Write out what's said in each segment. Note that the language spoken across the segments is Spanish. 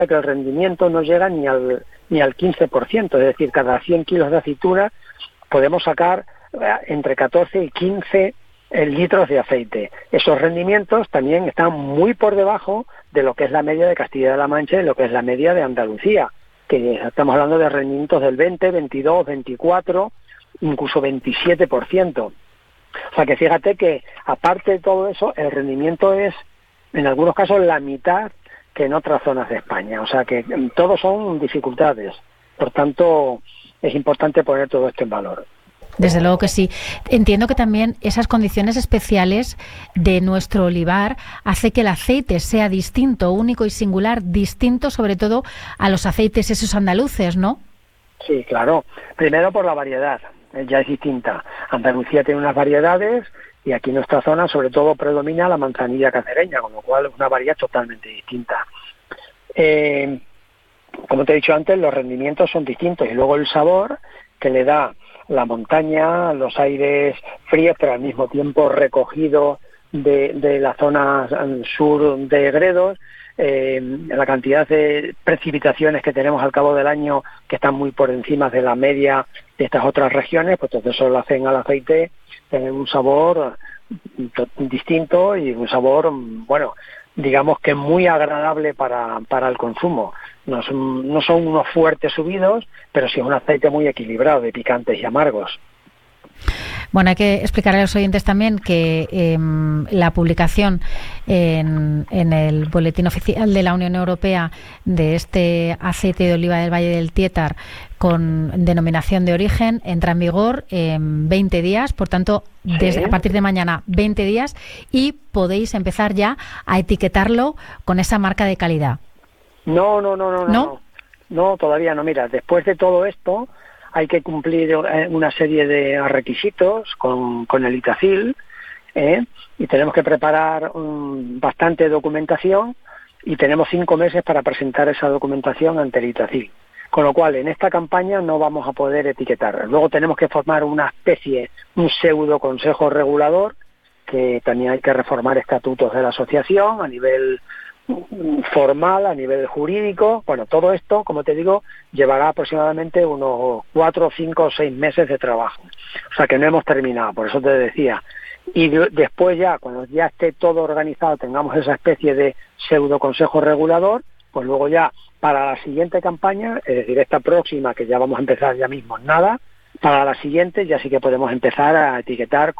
que el rendimiento no llega ni al 15%, es decir, cada 100 kilos de aceituna podemos sacar entre 14 y 15 litros de aceite. Esos rendimientos también están muy por debajo de lo que es la media de Castilla-La Mancha y lo que es la media de Andalucía, que estamos hablando de rendimientos del 20, 22, 24, incluso 27%. O sea que fíjate que, aparte de todo eso, el rendimiento es, en algunos casos, la mitad que en otras zonas de España. O sea que todos son dificultades. Por tanto, es importante poner todo esto en valor. Desde luego que sí. Entiendo que también esas condiciones especiales de nuestro olivar hace que el aceite sea distinto, único y singular, distinto sobre todo a los aceites esos andaluces, ¿no? Sí, claro. Primero por la variedad, ya es distinta. Andalucía tiene unas variedades y aquí en nuestra zona sobre todo predomina la manzanilla cacereña, con lo cual es una variedad totalmente distinta. Como te he dicho antes, los rendimientos son distintos y luego el sabor que le da la montaña, los aires fríos, pero al mismo tiempo recogido de la zona sur de Gredos, la cantidad de precipitaciones que tenemos al cabo del año que están muy por encima de la media de estas otras regiones, pues todo eso lo hacen al aceite tener un sabor distinto y un sabor, bueno, digamos que muy agradable para el consumo. No son unos fuertes subidos, pero sí un aceite muy equilibrado de picantes y amargos. Bueno, hay que explicar a los oyentes también que la publicación en el Boletín Oficial de la Unión Europea de este aceite de oliva del Valle del Tétar con denominación de origen entra en vigor en 20 días, por tanto, a partir de mañana 20 días, y podéis empezar ya a etiquetarlo con esa marca de calidad. No, todavía no. Mira, después de todo esto hay que cumplir una serie de requisitos con el Itacil, y tenemos que preparar bastante documentación y tenemos 5 meses para presentar esa documentación ante el Itacil. Con lo cual, en esta campaña no vamos a poder etiquetar. Luego tenemos que formar un pseudo consejo regulador, que también hay que reformar estatutos de la asociación a nivel formal, a nivel jurídico. Bueno, todo esto, como te digo, llevará aproximadamente unos 4, 5 o 6 meses de trabajo. O sea que no hemos terminado, por eso te decía. Y después ya, cuando ya esté todo organizado, tengamos esa especie de pseudo consejo regulador, pues luego ya para la siguiente campaña, es decir, esta próxima, que ya vamos a empezar ya mismo en nada, para la siguiente ya sí que podemos empezar a etiquetar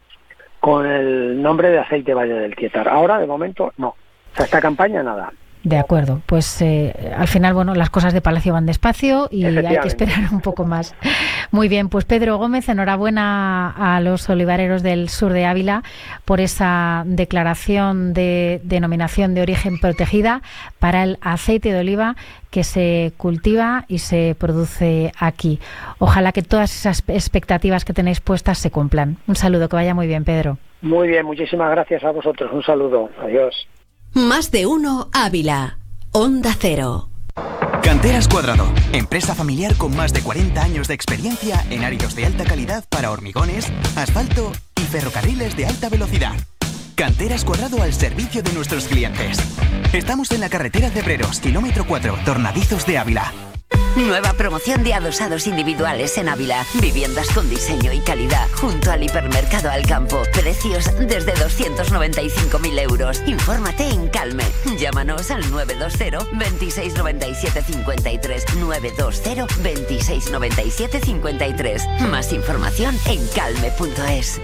con el nombre de aceite Valle del Tétar. Ahora, de momento, no. O sea, esta campaña, nada. De acuerdo, pues al final, bueno, las cosas de Palacio van despacio y hay que esperar un poco más. Muy bien, pues Pedro Gómez, enhorabuena a los olivareros del sur de Ávila por esa declaración de denominación de origen protegida para el aceite de oliva que se cultiva y se produce aquí. Ojalá que todas esas expectativas que tenéis puestas se cumplan. Un saludo, que vaya muy bien, Pedro. Muy bien, muchísimas gracias a vosotros. Un saludo. Adiós. Más de uno Ávila. Onda Cero. Canteras Cuadrado, empresa familiar con más de 40 años de experiencia en áridos de alta calidad para hormigones, asfalto y ferrocarriles de alta velocidad. Canteras Cuadrado al servicio de nuestros clientes. Estamos en la carretera Cebreros, kilómetro 4, Tornadizos de Ávila. Nueva promoción de adosados individuales en Ávila. Viviendas con diseño y calidad junto al hipermercado Alcampo. Precios desde 295.000 euros. Infórmate en Calme. Llámanos al 920 26 97 53. 920 26 97 53. Más información en calme.es.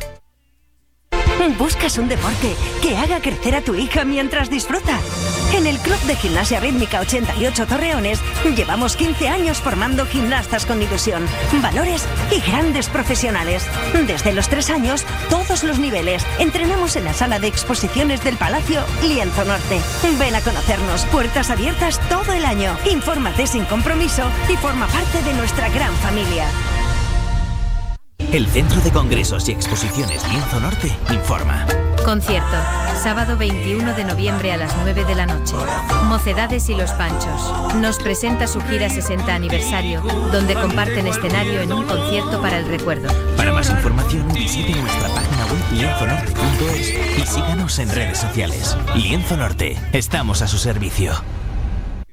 ¿Buscas un deporte que haga crecer a tu hija mientras disfruta? En el Club de Gimnasia Rítmica 88 Torreones llevamos 15 años formando gimnastas con ilusión, valores y grandes profesionales. Desde los 3 años, todos los niveles. Entrenamos en la sala de exposiciones del Palacio Lienzo Norte. Ven a conocernos, puertas abiertas todo el año. Infórmate sin compromiso y forma parte de nuestra gran familia. El Centro de Congresos y Exposiciones Lienzo Norte informa. Concierto, sábado 21 de noviembre a las 9 de la noche. Mocedades y Los Panchos nos presenta su gira 60 aniversario, donde comparten escenario en un concierto para el recuerdo. Para más información visite nuestra página web lienzonorte.es y síganos en redes sociales. Lienzo Norte, estamos a su servicio.